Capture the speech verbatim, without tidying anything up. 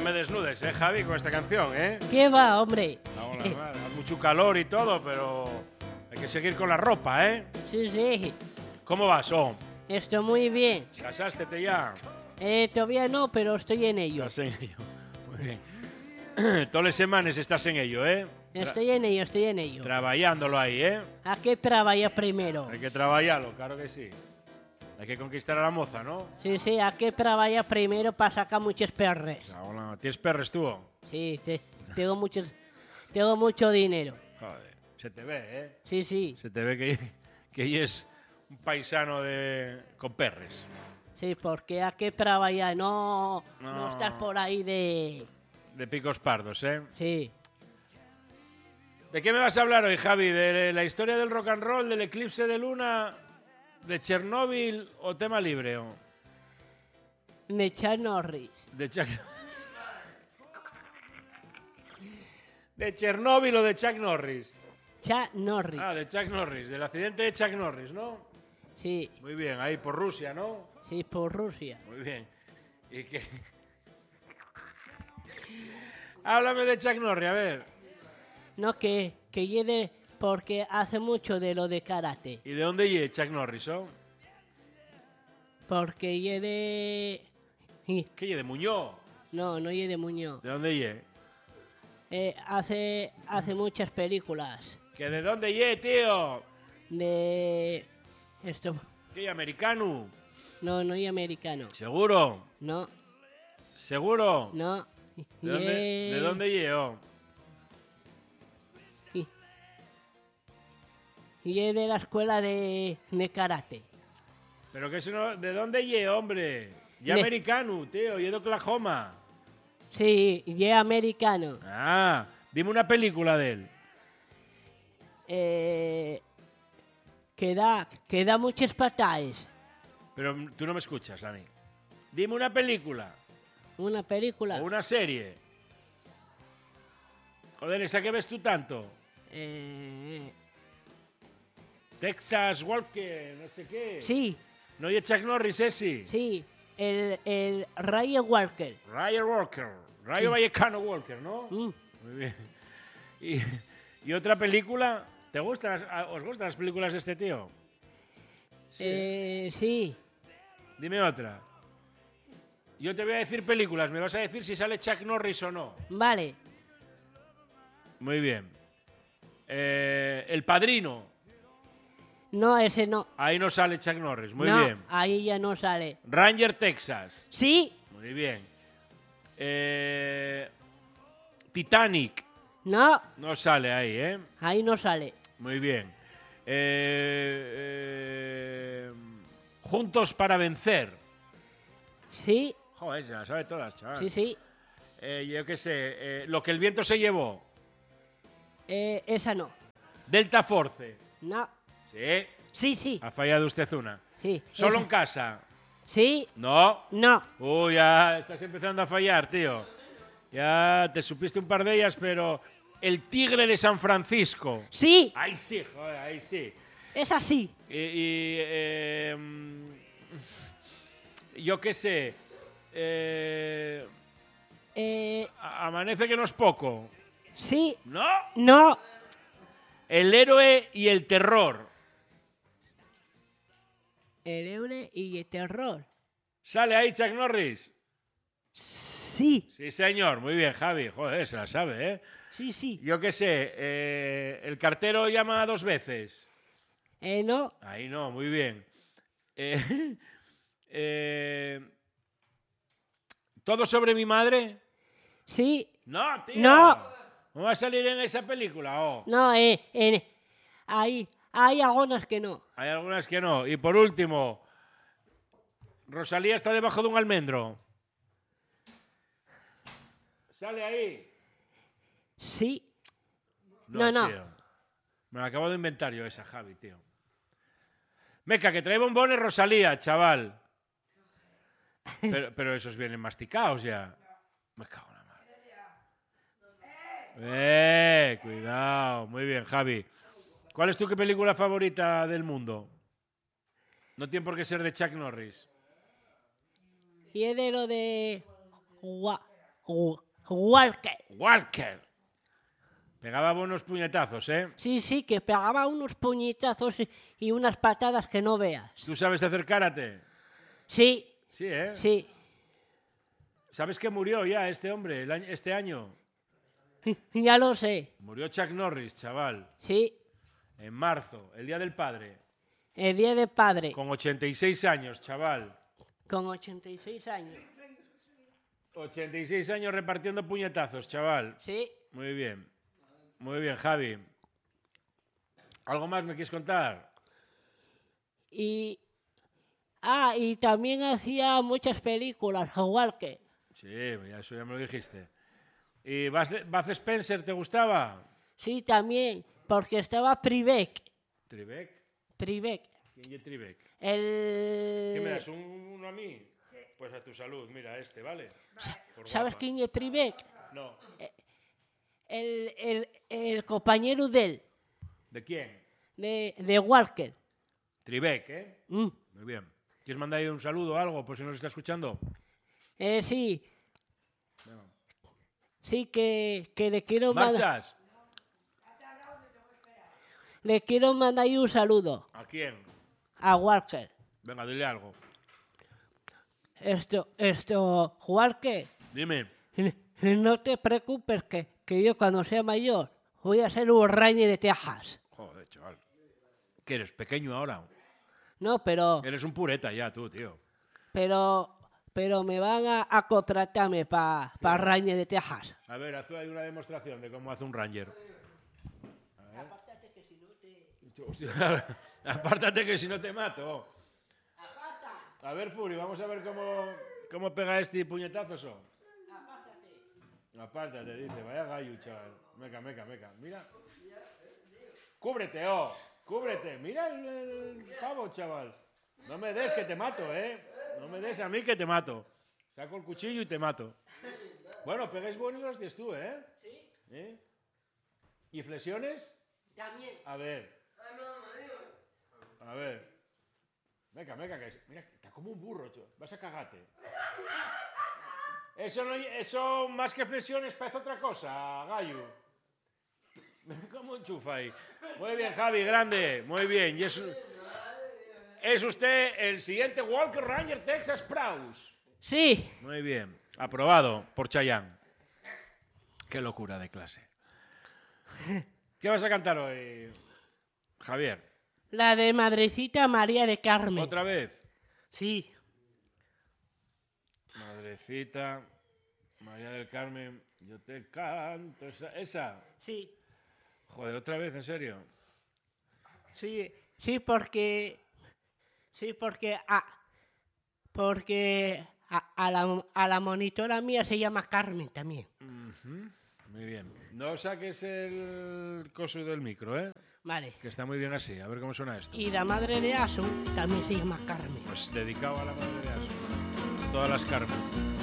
me desnudes, ¿eh, Javi, con esta canción, eh? ¿Qué va, hombre? Vamos a ver, hace mucho calor y todo, pero hay que seguir con la ropa, ¿eh? Sí, sí. ¿Cómo vas, oh? Estoy muy bien. ¿Casástete ya? Eh, todavía no, pero estoy en ello. Estás en ello. Muy bien. Todas las semanas estás en ello, ¿eh? Estoy en ello, estoy en ello. Trabajándolo ahí, ¿eh? ¿A qué trabaja primero? Hay que trabajarlo, claro que sí. Hay que conquistar a la moza, ¿no? Sí, sí, ¿a qué trabaja primero para sacar muchos perres? Hola, ¿tienes perres tú? Sí, sí, tengo muchos, tengo mucho dinero. Joder, se te ve, ¿eh? Sí, sí, Se te ve que, que es un paisano de con perres. sí, porque ¿a qué trabaja? No, No. no estás por ahí de... De picos pardos, ¿eh? Sí. ¿De qué me vas a hablar hoy, Javi? ¿De la historia del rock and roll, del eclipse de luna, de Chernóbil o tema libre? O? De Chuck Norris. De Chuck... ¿De Chernóbil o de Chuck Norris? Chuck Norris. Ah, de Chuck Norris, del accidente de Chuck Norris, ¿no? Sí, Muy bien, ahí por Rusia, ¿no? sí, por Rusia. Muy bien. ¿Y qué? Háblame de Chuck Norris, a ver. No, que, que llegue porque hace mucho de lo de karate. ¿Y de dónde llega Chuck Norris, oh? Porque llegue... y- ¿Qué llega de Muñoz? No, no llegue de Muñoz. ¿De dónde llega? Eh, hace, hace muchas películas ¿Que de dónde llega, tío? de... Esto... ¿Qué llega, americano? No, no y americano. ¿Seguro? No, ¿Seguro? no. ¿De dónde, Ye- ¿de dónde llega? oh? y- y es de la escuela de, de karate. ¿Pero que eso no... ¿De dónde llega, hombre? Ya De- americano, tío, y de Oklahoma. Sí, y es americano. Ah, dime una película de él. Eh, que da, que da muchas patadas. Pero tú no me escuchas a mí. Dime una película Una película. o una serie. Joder, ¿esa que ves tú tanto? Eh, Texas Walker, no sé qué. sí, No oye Chuck Norris ese. sí. El, el Ryan Walker. Ryan Walker. Rayo Sí. Vallecano Walker, ¿no? Mm, Muy bien. ¿Y, y otra película? ¿Te gustan, las- ¿Os gustan las películas de este tío? Sí. eh, sí. Dime otra. Yo te voy a decir películas, me vas a decir si sale Chuck Norris o no. Vale. Muy bien. Eh, El Padrino. No, ese no. Ahí no sale Chuck Norris. Muy No, bien. ahí ya no sale. Ranger, Texas. Sí, Muy bien. Eh, Titanic. no, No sale ahí, ¿eh? ahí no sale. Muy bien. Eh, eh, Juntos para vencer. Sí, Joder, se las sabe todas, chaval. sí, sí. Eh, yo qué sé. eh, Lo que el viento se llevó. Eh, esa no. Delta Force. No. Sí. Sí, sí, Ha fallado usted una. sí. Solo esa. en casa. Sí, No. no. Uy, ya estás empezando a fallar, tío. Ya te supiste un par de ellas, pero... El Tigre de San Francisco. Sí, Ahí sí, joder, ahí sí. es así. Y... y, eh, mm, yo qué sé. Eh, Eh, a- amanece que no es poco. sí, ¿No? no. El héroe y el terror. El héroe y el terror. ¿Sale ahí Chuck Norris? Sí, Sí, señor. Muy bien, Javi. Joder, se la sabe, ¿eh? sí, sí. Yo qué sé. eh, el cartero llama dos veces. Eh, no. Ahí no, muy bien. Eh, eh, ¿Todo sobre mi madre? Sí, No, tío. No. ¿Cómo va a salir en esa película? Oh, no, eh, en, ahí, hay algunas que no. hay algunas que no. Y por último, Rosalía está debajo de un almendro. ¿Sale ahí? Sí, No, no. Tío. Me la acabo de inventar yo esa, Javi, tío. Meca, que trae bombones Rosalía, chaval. Pero, pero esos vienen masticados ya. Me cago en la madre. Eh, cuidado. Muy bien, Javi. ¿Cuál es tu película favorita del mundo? No tiene por qué ser de Chuck Norris. y es de lo de Wa- Wa- Walker. Walker. Pegaba buenos puñetazos, ¿eh? Sí, sí, que pegaba unos puñetazos y- y unas patadas que no veas. ¿Tú sabes hacer karate? Sí, Sí, ¿eh? sí. ¿Sabes que murió ya este hombre el año- este año? Ya lo sé. Murió Chuck Norris, chaval. Sí. En marzo, el Día del Padre. El Día del Padre. Con ochenta y seis años, chaval. Con ochenta y seis años. ochenta y seis años repartiendo puñetazos, chaval. Sí. Muy bien. Muy bien, Javi. ¿Algo más me quieres contar? Y. Ah, y también hacía muchas películas, Walker. Sí, ya eso ya me lo dijiste. ¿Y Bud Bud Spencer te gustaba? Sí, también, porque estaba Privek. ¿Tribeck? Privek. ¿Quién es Tribeck? El. ¿Qué me das? ¿Un- ¿Uno a mí? Pues a tu salud, mira, este, ¿vale? Por ¿Sabes guapa. quién es Privek? No. El, el, el compañero de él, ¿De quién? de, de Walker. Tribeck, ¿eh? Mm. Muy bien. ¿Quieres mandar ahí un saludo o algo por si nos está escuchando? Eh, sí, No. sí que, que le quiero mandar. ¿Marchas? Le quiero mandar ahí un saludo ¿A quién? a Walker. Venga, dile algo. Esto, esto, Walker, Dime. no te preocupes que, que yo cuando sea mayor voy a ser un Ranger de Texas. Joder, chaval. ¿Qué eres? ¿Pequeño ahora? No, pero, Eres un pureta ya, tú, tío. pero, pero me van a, a contratarme para pa Ranger de Texas. A ver, haz ahí una demostración de cómo hace un ranger. Hostia, apártate que si no te mato. A ver, Furi, vamos a ver cómo, cómo pega este puñetazo eso. Apártate, dice. Vaya gallo, chaval. Meca, meca, meca. Mira. Cúbrete, oh. Cúbrete. Mira el, el pavo, chaval. No me des que te mato, ¿eh? No me des a mí que te mato. Saco el cuchillo y te mato. Bueno, pegues buenos hostias tú, ¿eh? ¿Sí? ¿Eh? ¿Y flexiones? También. A ver. A ver. Meca, meca, que mira, está como un burro, tío. Vas a cagarte. Eso, no, eso más que flexiones parece otra cosa, gallo. ¿Cómo enchufa ahí? Muy bien, Javi, grande. Muy bien. Y es, es usted el siguiente Walker Ranger Texas Praus. Sí. Muy bien. Aprobado por Chayanne. Qué locura de clase. ¿Qué vas a cantar hoy, Javier? La de Madrecita María de Carmen. ¿Otra vez? Sí. Madrecita, María del Carmen, yo te canto. ¿Esa? ¿Esa? Sí. Joder, ¿otra vez? ¿En serio? Sí, sí, porque. Sí, porque. A, porque a, a, la, a la monitora mía se llama Carmen también. Uh-huh. Muy bien. No saques el coso del micro, ¿eh? Vale. Que está muy bien así. A ver cómo suena esto. Y la madre de Asun también se llama Carmen. Pues dedicado a la madre de Asun. Todas las Carmen.